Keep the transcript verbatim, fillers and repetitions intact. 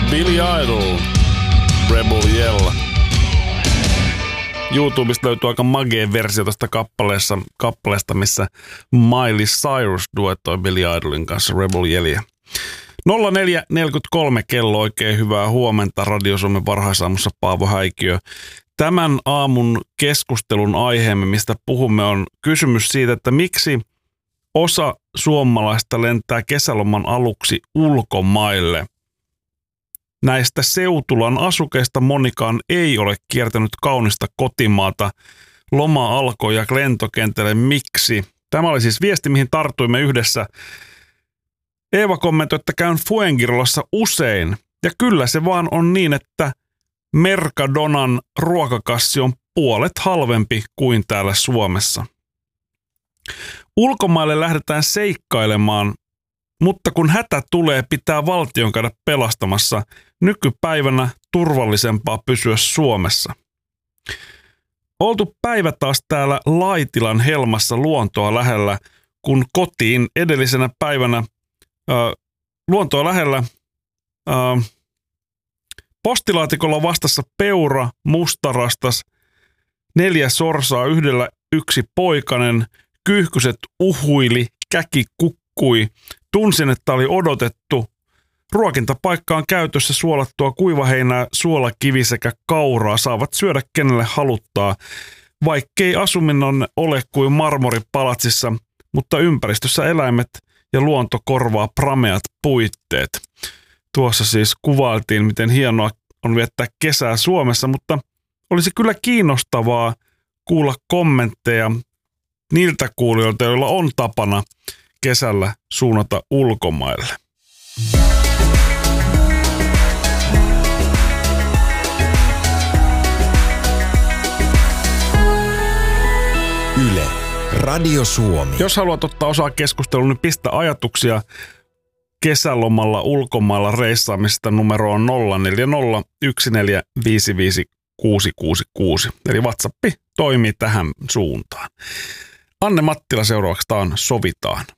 Billy Idol, Rebel Yell. YouTubesta löytyy aika magea versio tästä kappaleesta, kappaleesta, missä Miley Cyrus duettoi Billy Idolin kanssa Rebel Yellia. nolla neljä neljäkymmentäkolme kello, oikein hyvää huomenta. Radio Suomen varhaisaamussa Paavo Häikiö. Tämän aamun keskustelun aiheemme, mistä puhumme, on kysymys siitä, että miksi osa suomalaista lentää kesäloman aluksi ulkomaille. Näistä seutulan asukeista monikaan ei ole kiertänyt kaunista kotimaata. Loma alkoi ja lentokentälle. Miksi? Tämä oli siis viesti, mihin tartuimme yhdessä. Eeva kommentoi, että käyn Fuengirolassa usein. Ja kyllä se vaan on niin, että Mercadonan ruokakassi on puolet halvempi kuin täällä Suomessa. Ulkomaille lähdetään seikkailemaan, mutta kun hätä tulee, pitää valtion käydä pelastamassa. Nykypäivänä turvallisempaa pysyä Suomessa. Oltu päivä taas täällä Laitilan helmassa luontoa lähellä, kun kotiin edellisenä päivänä äh, luontoa lähellä äh, postilaatikolla vastassa peura, mustarastas, neljä sorsaa, yhdellä yksi poikanen, kyyhkyset uhuili, käki kukkui. Tunsin, että oli odotettu. Ruokintapaikka on käytössä, suolattua kuivaheinää, suolakivi sekä kauraa saavat syödä kenelle haluttaa. Vaikkei asuminen ole kuin marmoripalatsissa, mutta ympäristössä eläimet ja luonto korvaa prameat puitteet. Tuossa siis kuvailtiin, miten hienoa on viettää kesää Suomessa, mutta olisi kyllä kiinnostavaa kuulla kommentteja niiltä kuulijoilta, joilla on tapana kesällä suunnata ulkomaille. Yle, Radio Suomi. Jos haluat ottaa osaa keskusteluun, niin pistä ajatuksia kesälomalla ulkomailla reissaamista. Numero on nolla neljä nolla yksi neljä viisi viisi kuusi kuusi kuusi. Eli WhatsApp toimii tähän suuntaan. Anne Mattila seuraavaksi taan Sovitaan.